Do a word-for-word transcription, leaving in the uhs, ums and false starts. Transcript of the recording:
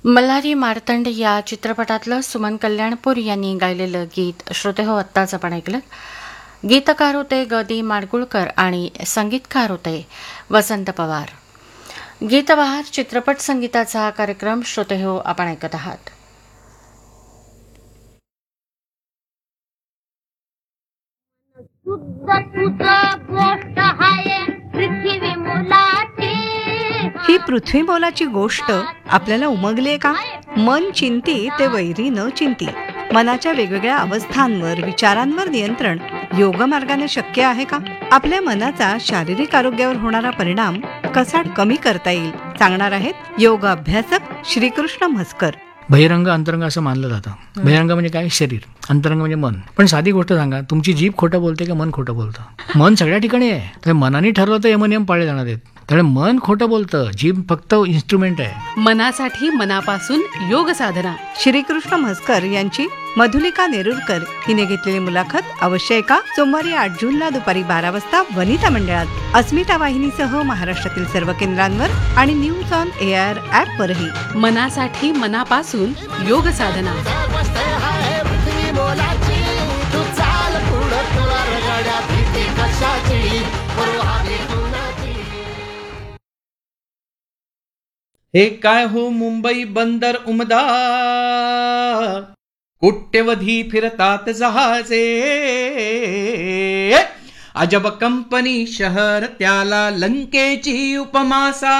मल्हारी मार्तंड या चित्रपटातलं सुमन कल्याणपूर यांनी गायलेलं गीत श्रोतेहो आत्ताच आपण ऐकलं. गीतकार होते ग दी माडगुळकर आणि संगीतकार होते वसंत पवार. गीतबहार चित्रपट संगीताचा हा कार्यक्रम श्रोतेहो आपण ऐकत आहात. ही पृथ्वी मोलाची गोष्ट आपल्याला उमगलीये का? मन चिंती ते वैरी न चिंती. मनाच्या वेगवेगळ्या अवस्थांवर, विचारांवर नियंत्रण योग मार्गाने शक्य आहे का? आपल्या मनाचा शारीरिक आरोग्यावर होणारा परिणाम कसा कमी करता येईल सांगणार आहेत योग अभ्यासक श्रीकृष्ण म्हसकर. बहिरंग अंतरंग असं मानलं जातं. बहिरंग म्हणजे काय? शरीर. अंतरंग म्हणजे मन. पण साधी गोष्ट सांगा, तुमची जीभ खोटं बोलते की मन खोटं बोलतं? मन सगळ्या ठिकाणी आहे. तर मनाने ठरवलं तर यमनियम पाळले जाणार आहेत. त्यामुळे मन खोटं बोलतं, जीभ फक्त इन्स्ट्रुमेंट आहे. मनासाठी मनापासून योग साधना. श्रीकृष्ण म्हसकर यांची मधुलिका नेरुरकर हिने घेतलेली मुलाखत अवश्य ऐका. सोमवारी आठ जूनला दुपारी बारा वाजता वनिता मंडळात अस्मिता वाहिनीसह महाराष्ट्रातील सर्व केंद्रांवर आणि न्यूज ऑन एअर ऍप वरही. मनासाठी मनापासून योग साधना. हे काय हो मुंबई बंदर उमदा, कोट्यवधी फिरतात जहाजे. अजब कंपनी शहर, त्याला लंकेची उपमा.